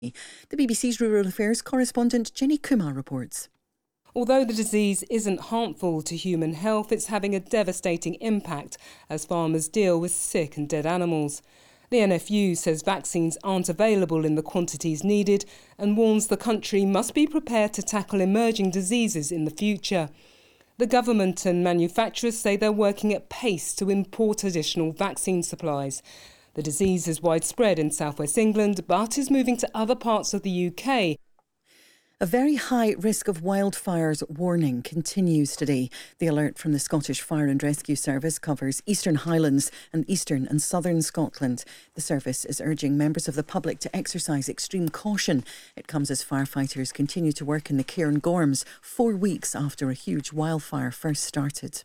The BBC's Rural Affairs correspondent Jenny Kumar reports. Although the disease isn't harmful to human health, it's having a devastating impact as farmers deal with sick and dead animals. The NFU says vaccines aren't available in the quantities needed and warns the country must be prepared to tackle emerging diseases in the future. The government and manufacturers say they're working at pace to import additional vaccine supplies. The disease is widespread in southwest England but is moving to other parts of the UK. A very high risk of wildfires warning continues today. The alert from the Scottish Fire and Rescue Service covers Eastern Highlands and eastern and southern Scotland. The service is urging members of the public to exercise extreme caution. It comes as firefighters continue to work in the Cairngorms 4 weeks after a huge wildfire first started.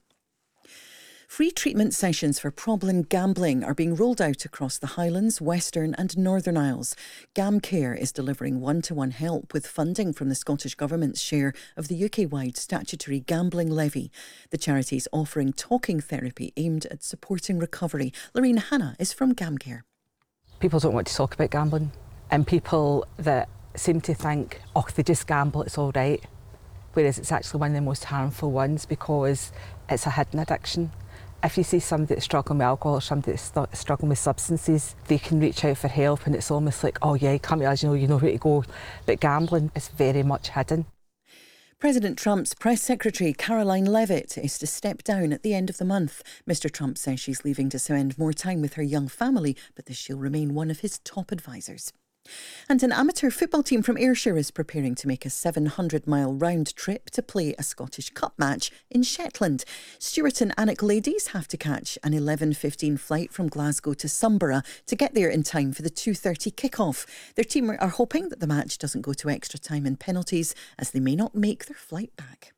Free treatment sessions for problem gambling are being rolled out across the Highlands, Western and Northern Isles. GamCare is delivering one-to-one help with funding from the Scottish Government's share of the UK-wide statutory gambling levy. The charity is offering talking therapy aimed at supporting recovery. Lorraine Hanna is from GamCare. People don't want to talk about gambling, and people that seem to think, oh, they just gamble, it's all right. Whereas it's actually one of the most harmful ones because it's a hidden addiction. If you see somebody that's struggling with alcohol or somebody that's struggling with substances, they can reach out for help and it's almost like, oh yeah, come to us, you know where to go. But gambling is very much hidden. President Trump's press secretary, Caroline Leavitt, is to step down at the end of the month. Mr Trump says she's leaving to spend more time with her young family, but that she'll remain one of his top advisors. And an amateur football team from Ayrshire is preparing to make a 700-mile round trip to play a Scottish Cup match in Shetland. Stuart and Alnwick ladies have to catch an 11:15 flight from Glasgow to Sunborough to get there in time for the 2:30 kick-off. Their team are hoping that the match doesn't go to extra time and penalties, as they may not make their flight back.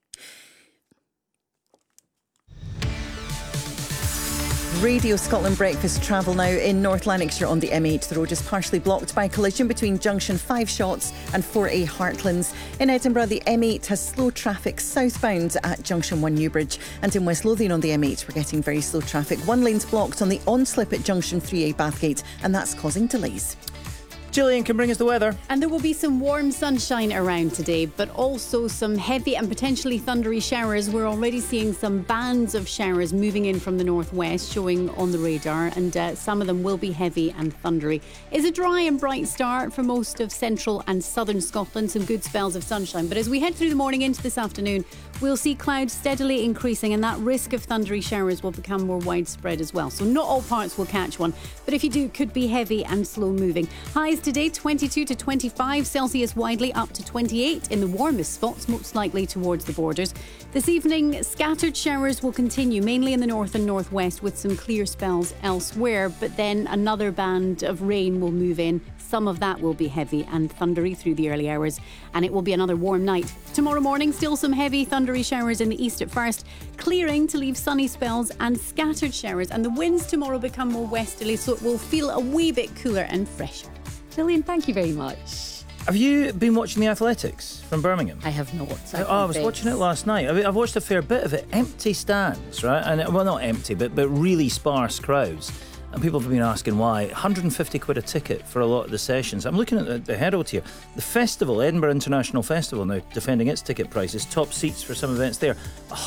Radio Scotland Breakfast travel now in North Lanarkshire on the M8. The road is partially blocked by a collision between junction 5 Shots and 4A Heartlands. In Edinburgh, the M8 has slow traffic southbound at junction 1 Newbridge, and in West Lothian on the M8 we're getting very slow traffic. One lane's blocked on the on-slip at junction 3A Bathgate, and that's causing delays. Gillian can bring us the weather. And there will be some warm sunshine around today, but also some heavy and potentially thundery showers. We're already seeing some bands of showers moving in from the northwest, showing on the radar, and some of them will be heavy and thundery. It's a dry and bright start for most of central and southern Scotland, some good spells of sunshine. But as we head through the morning into this afternoon, we'll see clouds steadily increasing, and that risk of thundery showers will become more widespread as well. So not all parts will catch one, but if you do, could be heavy and slow moving. Highs today 22 to 25 Celsius widely, up to 28 in the warmest spots, most likely towards the borders. This evening, scattered showers will continue, mainly in the north and northwest, with some clear spells elsewhere, but then another band of rain will move in. Some of that will be heavy and thundery through the early hours, and it will be another warm night. Tomorrow morning, still some heavy thundery showers in the east at first, clearing to leave sunny spells and scattered showers, and the winds tomorrow become more westerly, so it will feel a wee bit cooler and fresher. Gillian, thank you very much. Have you been watching the athletics from Birmingham? I have not. I was watching it last night. I've watched a fair bit of it. Empty stands, right? And well, not empty, but really sparse crowds. And people have been asking why. 150 quid a ticket for a lot of the sessions. I'm looking at the Herald here. The festival, Edinburgh International Festival, now defending its ticket prices. Top seats for some events there,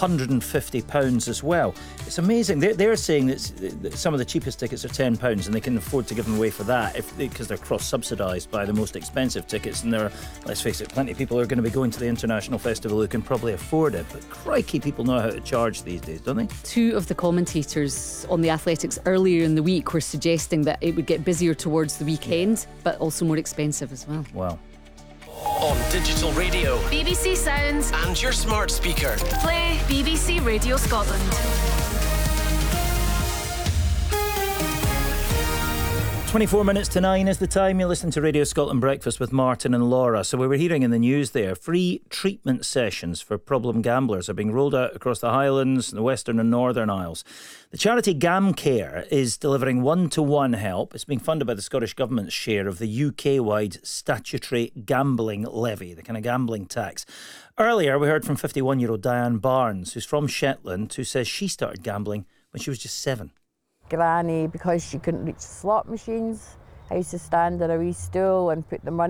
£150 as well. It's amazing. They're saying that some of the cheapest tickets are £10 and they can afford to give them away for that because they're cross-subsidised by the most expensive tickets. And there are, let's face it, plenty of people who are going to be going to the International Festival who can probably afford it. But crikey, people know how to charge these days, don't they? Two of the commentators on the athletics earlier in the week were suggesting that it would get busier towards the weekend, but also more expensive as well. Wow. On digital radio, BBC Sounds, and your smart speaker. Play BBC Radio Scotland. 24 minutes to 9 is the time. You listen to Radio Scotland Breakfast with Martin and Laura. So we were hearing in the news there, free treatment sessions for problem gamblers are being rolled out across the Highlands, the Western and Northern Isles. The charity GamCare is delivering one-to-one help. It's being funded by the Scottish Government's share of the UK-wide statutory gambling levy, the kind of gambling tax. Earlier, we heard from 51-year-old Diane Barnes, who's from Shetland, who says she started gambling when she was just 7. Granny, because she couldn't reach slot machines, I used to stand on a wee stool and put the money